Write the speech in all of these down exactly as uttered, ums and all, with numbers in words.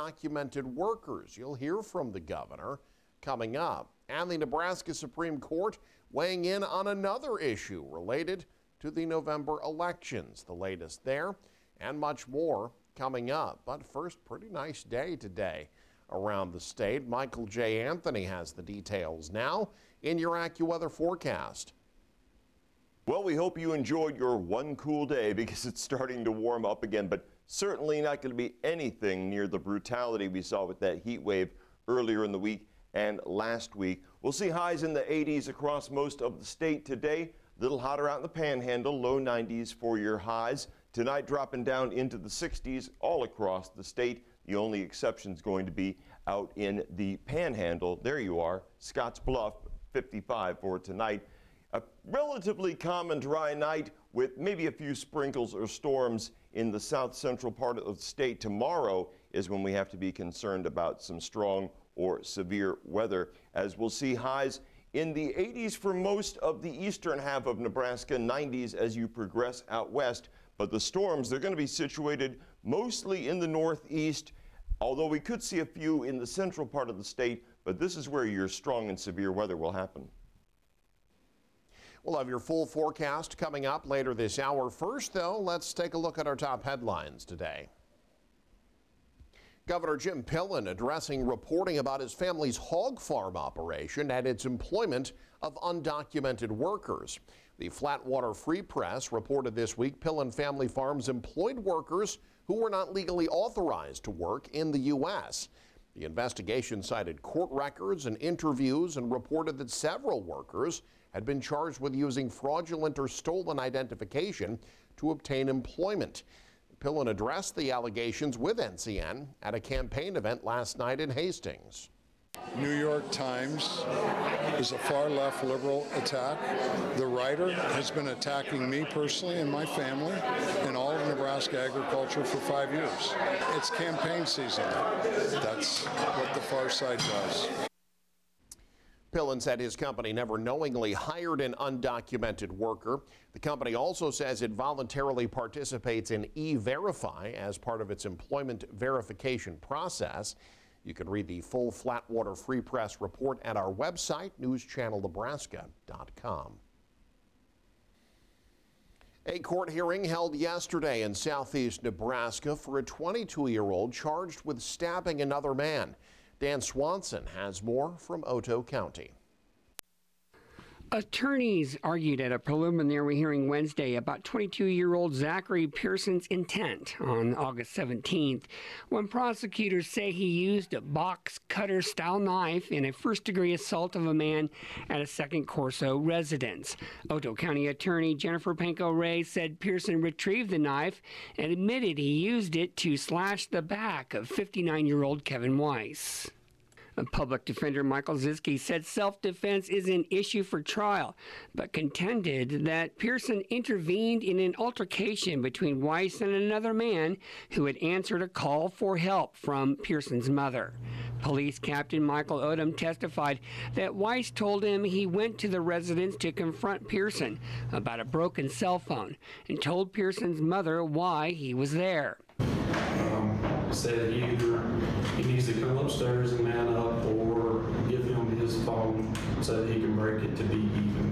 undocumented workers. You'll hear from the governor coming up. And the Nebraska Supreme Court weighing in on another issue related to the November elections. The latest there and much more coming up. But first, pretty nice day today around the state. Michael J. Anthony has the details now in your AccuWeather forecast. Well, we hope you enjoyed your one cool day because it's starting to warm up again, but certainly not going to be anything near the brutality we saw with that heat wave earlier in the week and last week. We'll see highs in the eighties across most of the state today. A little hotter out in the Panhandle, low nineties for your highs. Tonight dropping down into the sixties all across the state. The only exception is going to be out in the Panhandle. There you are, Scotts Bluff, fifty-five for tonight. A relatively common dry night with maybe a few sprinkles or storms in the south central part of the state. Tomorrow is when we have to be concerned about some strong or severe weather, as we'll see highs in the eighties for most of the eastern half of Nebraska, nineties as you progress out west. But the storms, they're going to be situated mostly in the northeast, although we could see a few in the central part of the state, but this is where your strong and severe weather will happen. We'll have your full forecast coming up later this hour. First, though, let's take a look at our top headlines today. Governor Jim Pillen addressing reporting about his family's hog farm operation and its employment of undocumented workers. The Flatwater Free Press reported this week Pillen Family Farms employed workers who were not legally authorized to work in the U S. The investigation cited court records and interviews and reported that several workers had been charged with using fraudulent or stolen identification to obtain employment. Pillen addressed the allegations with N C N at a campaign event last night in Hastings. New York Times is a far-left liberal attack. The writer has been attacking me personally and my family and all of Nebraska agriculture for five years. It's campaign season. That's what the far side does. Pillen said his company never knowingly hired an undocumented worker. The company also says it voluntarily participates in E-Verify as part of its employment verification process. You can read the full Flatwater Free Press report at our website, news channel nebraska dot com. A court hearing held yesterday in southeast Nebraska for a twenty-two-year-old charged with stabbing another man. Dan Swanson has more from Otoe County. Attorneys argued at a preliminary hearing Wednesday about twenty-two-year-old Zachary Pearson's intent on August seventeenth, when prosecutors say he used a box cutter-style knife in a first-degree assault of a man at a Second Corso residence. Otoe County Attorney Jennifer Panko-Ray said Pearson retrieved the knife and admitted he used it to slash the back of fifty-nine-year-old Kevin Weiss. Public Defender Michael Ziske said self-defense is an issue for trial, but contended that Pearson intervened in an altercation between Weiss and another man who had answered a call for help from Pearson's mother. Police Captain Michael Odom testified that Weiss told him he went to the residence to confront Pearson about a broken cell phone and told Pearson's mother why he was there. Um, said either he needs to come upstairs and man up or give him his phone so that he can break it to be even.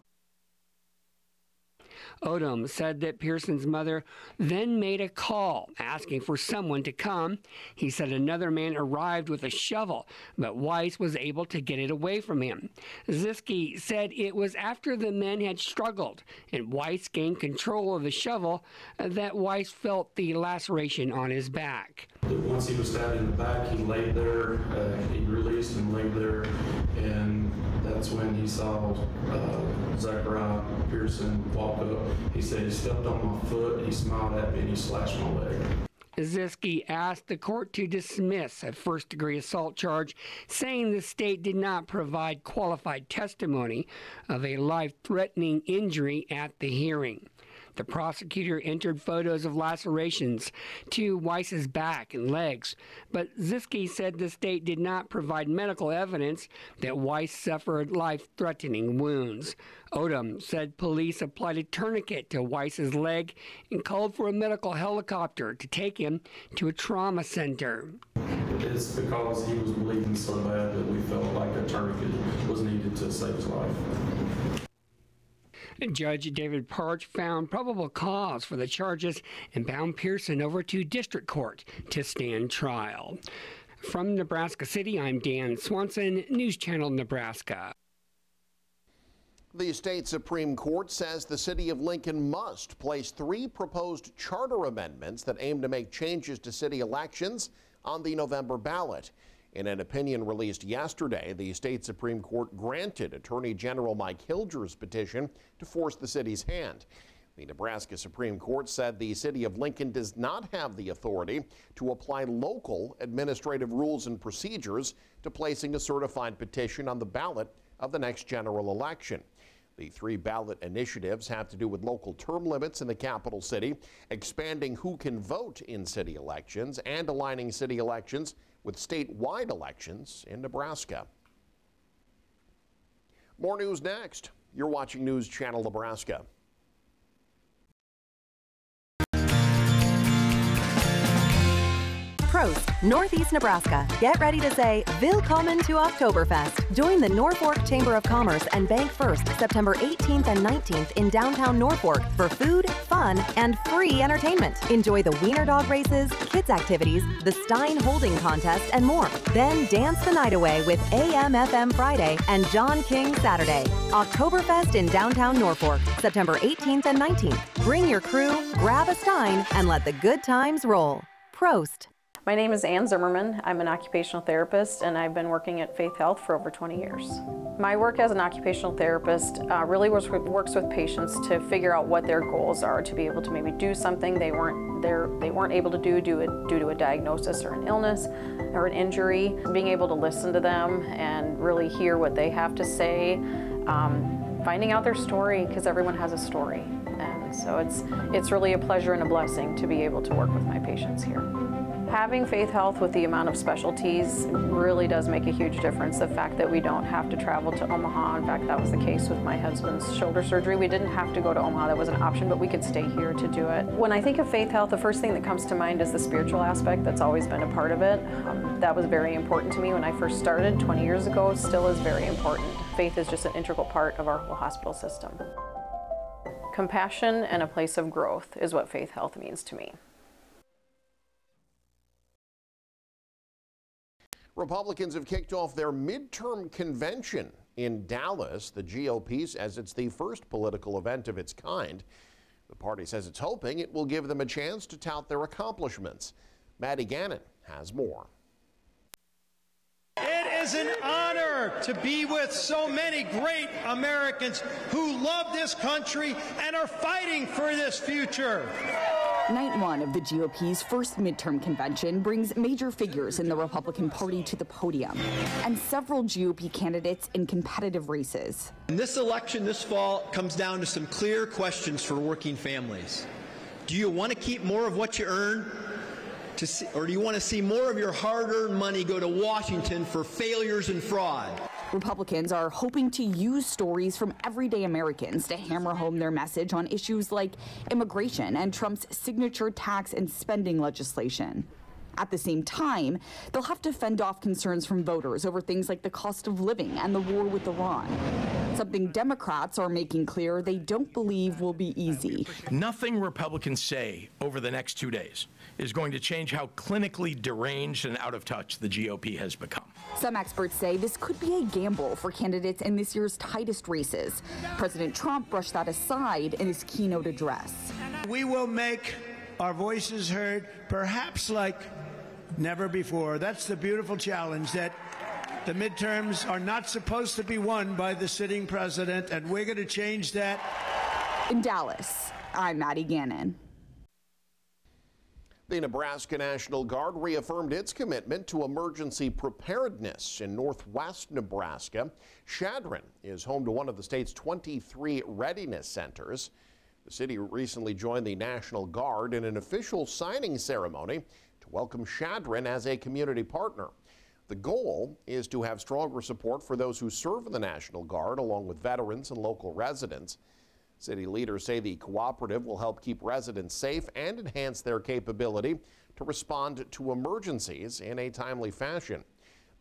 Odom said that Pearson's mother then made a call asking for someone to come. He said another man arrived with a shovel, but Weiss was able to get it away from him. Ziske said it was after the men had struggled and Weiss gained control of the shovel that Weiss felt the laceration on his back. Once he was stabbed in the back, he laid there, uh, he released and laid there, and that's when he saw uh, Zachariah Pearson walk up. He said he stepped on my foot, he smiled at me, and he slashed my leg. Ziske asked the court to dismiss a first-degree assault charge, saying the state did not provide qualified testimony of a life-threatening injury at the hearing. The prosecutor entered photos of lacerations to Weiss's back and legs, but Ziske said the state did not provide medical evidence that Weiss suffered life-threatening wounds. Odom said police applied a tourniquet to Weiss's leg and called for a medical helicopter to take him to a trauma center. It's because he was bleeding so bad that we felt like a tourniquet was needed to save his life. Judge David Parch found probable cause for the charges and bound Pearson over to district court to stand trial. From Nebraska City, I'm Dan Swanson, News Channel Nebraska. The state Supreme Court says the city of Lincoln must place three proposed charter amendments that aim to make changes to city elections on the November ballot. In an opinion released yesterday, the state Supreme Court granted Attorney General Mike Hilger's petition to force the city's hand. The Nebraska Supreme Court said the city of Lincoln does not have the authority to apply local administrative rules and procedures to placing a certified petition on the ballot of the next general election. The three ballot initiatives have to do with local term limits in the capital city, expanding who can vote in city elections, and aligning city elections with statewide elections in Nebraska. More news next. You're watching News Channel Nebraska. Prost, Northeast Nebraska. Get ready to say Willkommen to Oktoberfest. Join the Norfolk Chamber of Commerce and Bank First September eighteenth and nineteenth in downtown Norfolk for food, fun, and free entertainment. Enjoy the Wiener Dog races, kids activities, the Stein Holding Contest, and more. Then dance the night away with A M F M Friday and John King Saturday. Oktoberfest in downtown Norfolk, September eighteenth and nineteenth. Bring your crew, grab a Stein, and let the good times roll. Prost. My name is Ann Zimmerman. I'm an occupational therapist, and I've been working at Faith Health for over twenty years. My work as an occupational therapist uh, really works with, works with patients to figure out what their goals are, to be able to maybe do something they weren't they're, they weren't able to do due, a, due to a diagnosis or an illness or an injury. Being able to listen to them and really hear what they have to say, um, finding out their story, because everyone has a story. And so it's, it's really a pleasure and a blessing to be able to work with my patients here. Having Faith Health with the amount of specialties really does make a huge difference. The fact that we don't have to travel to Omaha. In fact, that was the case with my husband's shoulder surgery. We didn't have to go to Omaha. That was an option, but we could stay here to do it. When I think of Faith Health, the first thing that comes to mind is the spiritual aspect. That's always been a part of it. Um, that was very important to me when I first started twenty years ago. Still is very important. Faith is just an integral part of our whole hospital system. Compassion and a place of growth is what Faith Health means to me. Republicans have kicked off their midterm convention in Dallas. The G O P says it's the first political event of its kind. The party says it's hoping it will give them a chance to tout their accomplishments. Maddie Gannon has more. It is an honor to be with so many great Americans who love this country and are fighting for this future. Night one of the G O P's first midterm convention brings major figures in the Republican Party to the podium and several G O P candidates in competitive races. And this election this fall comes down to some clear questions for working families. Do you want to keep more of what you earn? To see, or do you want to see more of your hard-earned money go to Washington for failures and fraud? Republicans are hoping to use stories from everyday Americans to hammer home their message on issues like immigration and Trump's signature tax and spending legislation. At the same time, they'll have to fend off concerns from voters over things like the cost of living and the war with Iran, something Democrats are making clear they don't believe will be easy. Nothing Republicans say over the next two days is going to change how clinically deranged and out of touch the G O P has become. Some experts say this could be a gamble for candidates in this year's tightest races. President Trump brushed that aside in his keynote address. We will make our voices heard, perhaps like never before. That's the beautiful challenge, that the midterms are not supposed to be won by the sitting president, and we're going to change that. In Dallas, I'm Maddie Gannon. The Nebraska National Guard reaffirmed its commitment to emergency preparedness in northwest Nebraska. Chadron is home to one of the state's twenty-three readiness centers. The city recently joined the National Guard in an official signing ceremony to welcome Chadron as a community partner. The goal is to have stronger support for those who serve in the National Guard, along with veterans and local residents. City leaders say the cooperative will help keep residents safe and enhance their capability to respond to emergencies in a timely fashion.